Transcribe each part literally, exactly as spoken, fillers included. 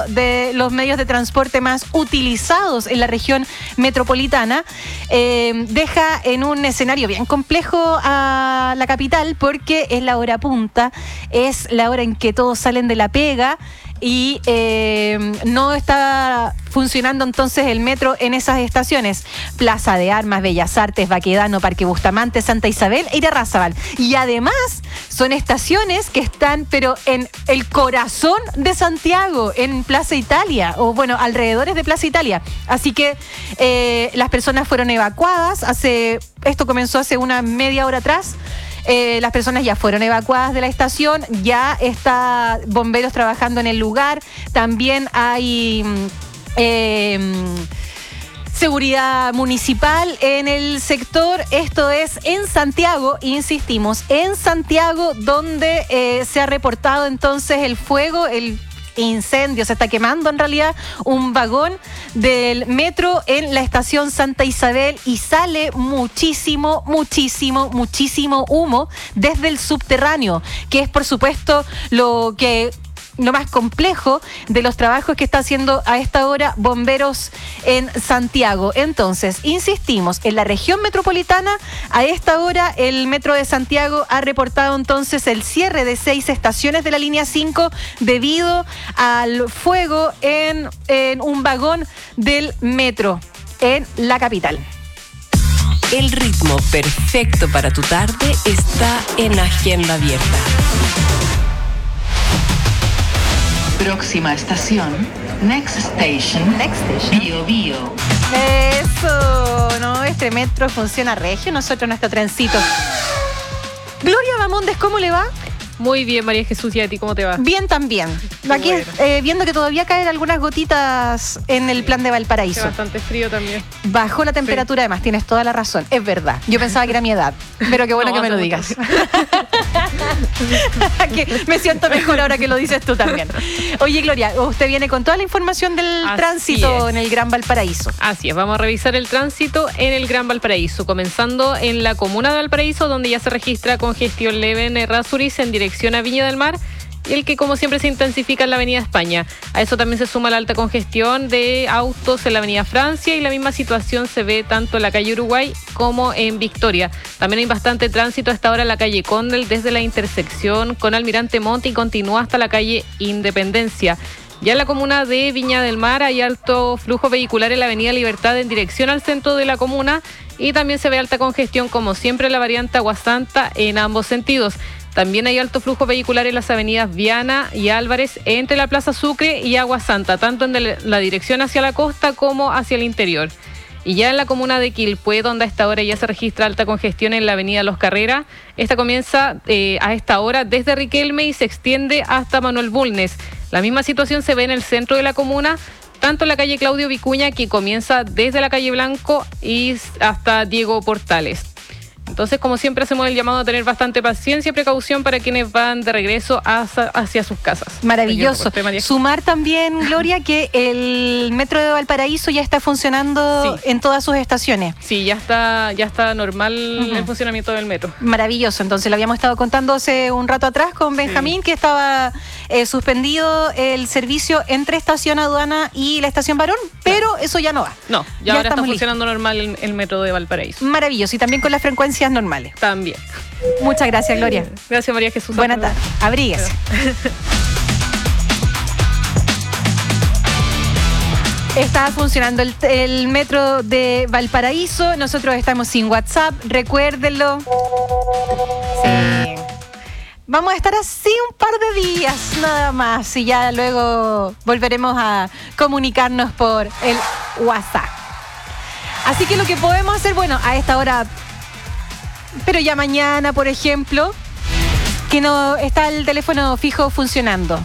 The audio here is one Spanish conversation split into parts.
de los medios de transporte más utilizados en la región metropolitana, eh, deja en un escenario bien complejo a la capital porque es la hora punta, es la hora en que todos salen de la pega y eh, no está funcionando entonces el metro en esas estaciones. Plaza de Armas, Bellas Artes, Baquedano, Parque Bustamante, Santa Isabel e Irarrázaval. Y además son estaciones que están pero en el corazón de Santiago, en Plaza Italia, o bueno, alrededores de Plaza Italia. Así que eh, las personas fueron evacuadas. Hace, esto comenzó hace una media hora atrás. Eh, las personas ya fueron evacuadas de la estación, ya está bomberos trabajando en el lugar, también hay eh, seguridad municipal en el sector. Esto es en Santiago, insistimos, en Santiago, donde eh, se ha reportado entonces el fuego, el incendio, se está quemando en realidad un vagón del metro en la estación Santa Isabel y sale muchísimo, muchísimo, muchísimo humo desde el subterráneo, que es por supuesto lo que lo más complejo de los trabajos que está haciendo a esta hora bomberos en Santiago. Entonces, insistimos, en la región metropolitana, a esta hora el Metro de Santiago ha reportado entonces el cierre de seis estaciones de la línea cinco debido al fuego en, en un vagón del metro en la capital. El ritmo perfecto para tu tarde está en Agenda Abierta. Próxima estación, Next Station, Next Station. Bio Bio. Eso, ¿no? Este metro funciona regio, nosotros nuestro trencito. Gloria Bamondes, ¿cómo le va? Muy bien, María Jesús, ¿y a ti cómo te va? Bien también. Qué Aquí bueno. eh, viendo que todavía caen algunas gotitas en el plan de Valparaíso. Hace bastante frío también. Bajó la temperatura, además, tienes toda la razón. Es verdad. Yo pensaba que era mi edad, pero qué bueno No, que me lo hace digas. Que me siento mejor ahora que lo dices tú también. Oye, Gloria, usted viene con toda la información del Así tránsito es. en el Gran Valparaíso. Así es, vamos a revisar el tránsito en el Gran Valparaíso, comenzando en la comuna de Valparaíso, donde ya se registra congestión leve en Errázuriz en dirección a Viña del Mar, y el que como siempre se intensifica en la avenida España. A eso también se suma la alta congestión de autos en la avenida Francia, y la misma situación se ve tanto en la calle Uruguay como en Victoria. También hay bastante tránsito a esta hora en la calle Condel, desde la intersección con Almirante Montt y continúa hasta la calle Independencia. Ya en la comuna de Viña del Mar hay alto flujo vehicular en la avenida Libertad en dirección al centro de la comuna, y también se ve alta congestión como siempre en la variante Aguasanta en ambos sentidos. También hay alto flujo vehicular en las avenidas Viana y Álvarez entre la Plaza Sucre y Aguasanta, tanto en la dirección hacia la costa como hacia el interior. Y ya en la comuna de Quilpué, donde a esta hora ya se registra alta congestión en la avenida Los Carreras, esta comienza eh, a esta hora desde Riquelme y se extiende hasta Manuel Bulnes. La misma situación se ve en el centro de la comuna, tanto en la calle Claudio Vicuña, que comienza desde la calle Blanco y hasta Diego Portales. Entonces, como siempre, hacemos el llamado a tener bastante paciencia y precaución para quienes van de regreso hacia, hacia sus casas. Maravilloso. Sumar también, Gloria, que el metro de Valparaíso ya está funcionando sí. en todas sus estaciones. Sí, ya está, ya está normal uh-huh. el funcionamiento del metro. Maravilloso. Entonces, lo habíamos estado contando hace un rato atrás con Benjamín, sí. que estaba eh, suspendido el servicio entre Estación Aduana y la Estación Barón, pero no. eso ya no va. No, ya, ya ahora está funcionando listos. normal el, el metro de Valparaíso. Maravilloso. Y también con las frecuencias normales. También. Muchas gracias, Gloria. Gracias, María Jesús. Buenas tardes. Abríguese. Está funcionando el, el metro de Valparaíso. Nosotros estamos sin WhatsApp. Recuérdenlo. Sí. Vamos a estar así un par de días nada más y ya luego volveremos a comunicarnos por el WhatsApp. Así que lo que podemos hacer, bueno, a esta hora, pero ya mañana, por ejemplo, que no está el teléfono fijo funcionando.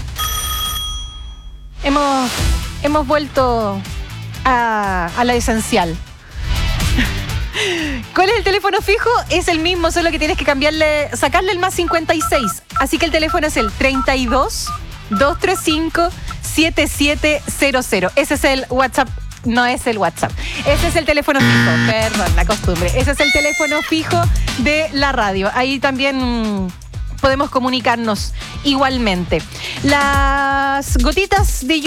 Hemos, hemos vuelto a, a la esencial. ¿Cuál es el teléfono fijo? Es el mismo, solo que tienes que cambiarle, sacarle el más cincuenta y seis. Así que el teléfono es el treinta y dos, doscientos treinta y cinco, setenta y siete cero cero. Ese es el WhatsApp. No es el WhatsApp. Ese es el teléfono fijo. Perdón, la costumbre. Ese es el teléfono fijo de la radio. Ahí también podemos comunicarnos igualmente. Las gotitas de